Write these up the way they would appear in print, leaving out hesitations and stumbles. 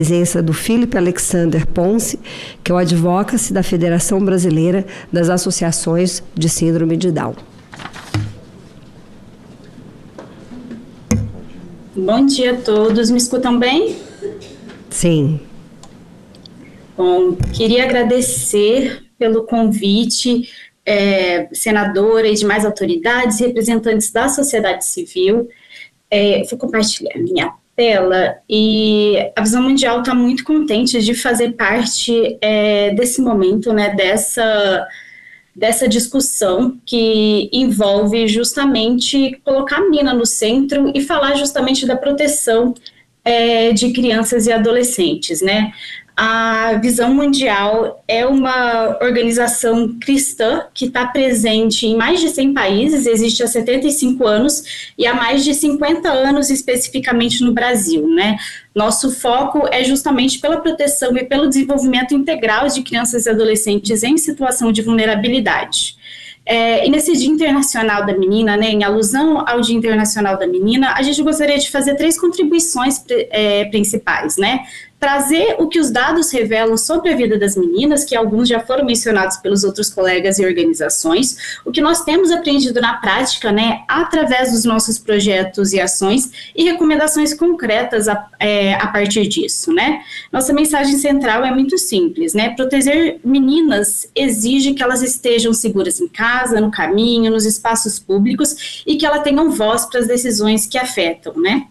Presença do Felipe Alexander Ponce, que é o advocacy da Federação Brasileira das Associações de Síndrome de Down. Bom dia a todos, me escutam bem? Sim. Bom, queria agradecer pelo convite, senadora e demais autoridades, representantes da sociedade civil. Vou compartilhar minha tela e a Visão Mundial está muito contente de fazer parte desse momento, né, dessa discussão que envolve justamente colocar a menina no centro e falar justamente da proteção de crianças e adolescentes, né? A Visão Mundial é uma organização cristã que está presente em mais de 100 países, existe há 75 anos e há mais de 50 anos especificamente no Brasil, né? Nosso foco é justamente pela proteção e pelo desenvolvimento integral de crianças e adolescentes em situação de vulnerabilidade. E nesse Dia Internacional da Menina, né, em alusão ao Dia Internacional da Menina, a gente gostaria de fazer 3 contribuições principais, né? Trazer o que os dados revelam sobre a vida das meninas, que alguns já foram mencionados pelos outros colegas e organizações, o que nós temos aprendido na prática, né, através dos nossos projetos e ações e recomendações concretas a partir disso, né. Nossa mensagem central é muito simples, né, proteger meninas exige que elas estejam seguras em casa, no caminho, nos espaços públicos e que elas tenham voz para as decisões que afetam, né.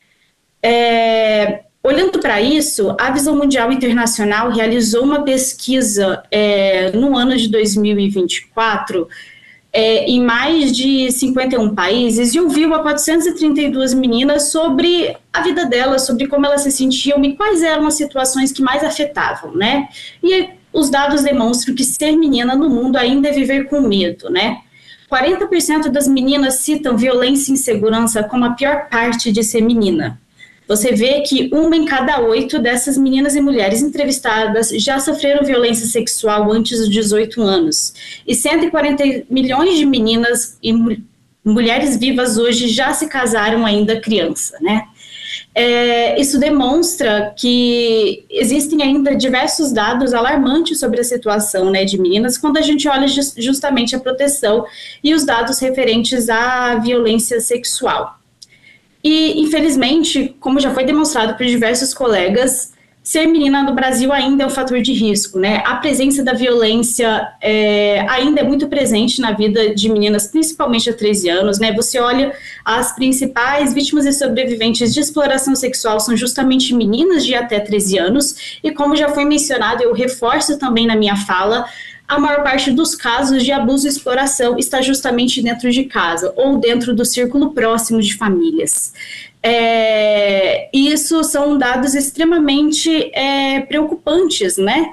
Olhando para isso, a Visão Mundial Internacional realizou uma pesquisa no ano de 2024 em mais de 51 países e ouviu a 432 meninas sobre a vida delas, sobre como elas se sentiam e quais eram as situações que mais afetavam, né? E os dados demonstram que ser menina no mundo ainda é viver com medo, né? 40% das meninas citam violência e insegurança como a pior parte de ser menina. Você vê que 1 em cada 8 dessas meninas e mulheres entrevistadas já sofreram violência sexual antes dos 18 anos. E 140 milhões de meninas e mulheres vivas hoje já se casaram ainda criança, né? Isso demonstra que existem ainda diversos dados alarmantes sobre a situação, né, de meninas quando a gente olha justamente a proteção e os dados referentes à violência sexual. E, infelizmente, como já foi demonstrado por diversos colegas, ser menina no Brasil ainda é um fator de risco, né? A presença da violência ainda é muito presente na vida de meninas, principalmente há 13 anos, né? Você olha, as principais vítimas e sobreviventes de exploração sexual são justamente meninas de até 13 anos, e como já foi mencionado, eu reforço também na minha fala, a maior parte dos casos de abuso e exploração está justamente dentro de casa ou dentro do círculo próximo de famílias. Isso são dados extremamente preocupantes, né?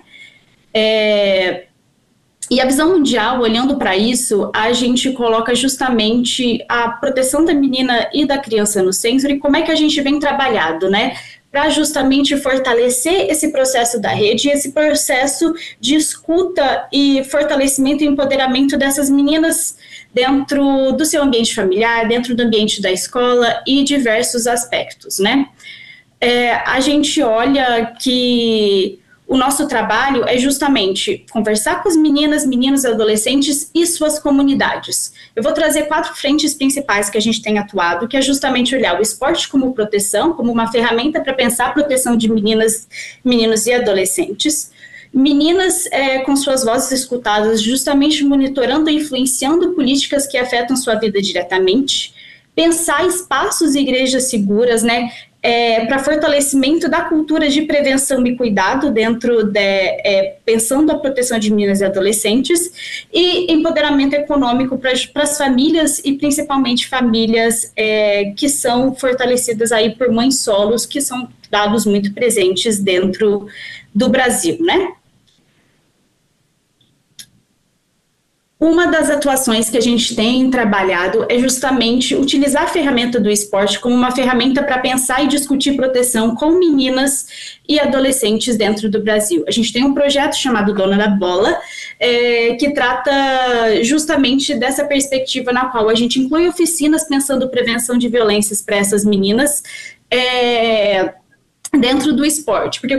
E a Visão Mundial, olhando para isso, a gente coloca justamente a proteção da menina e da criança no centro e como é que a gente vem trabalhado, né? Para justamente fortalecer esse processo da rede, esse processo de escuta e fortalecimento e empoderamento dessas meninas dentro do seu ambiente familiar, dentro do ambiente da escola e diversos aspectos, né? A gente olha que o nosso trabalho é justamente conversar com as meninas, meninos e adolescentes e suas comunidades. Eu vou trazer 4 frentes principais que a gente tem atuado, que é justamente olhar o esporte como proteção, como uma ferramenta para pensar a proteção de meninas, meninos e adolescentes. Meninas com suas vozes escutadas, justamente monitorando e influenciando políticas que afetam sua vida diretamente. Pensar espaços e igrejas seguras, né? Para fortalecimento da cultura de prevenção e cuidado dentro pensando a proteção de meninas e adolescentes e empoderamento econômico para as famílias e principalmente famílias que são fortalecidas aí por mães solos, que são dados muito presentes dentro do Brasil, né? Uma das atuações que a gente tem trabalhado é justamente utilizar a ferramenta do esporte como uma ferramenta para pensar e discutir proteção com meninas e adolescentes dentro do Brasil. A gente tem um projeto chamado Dona da Bola, que trata justamente dessa perspectiva na qual a gente inclui oficinas pensando prevenção de violências para essas meninas, dentro do esporte, porque